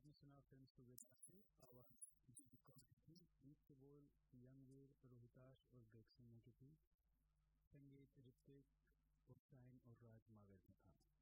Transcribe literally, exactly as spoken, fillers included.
आपने सुना फिल्म सुविधा से आवाज़ जी कौन की थी, गीत के बोल यंगवीर, रोहिताश और ग्रेग सिन्हा की थी, संगीत ऋत्विक, हुसैन और राज मागर का था।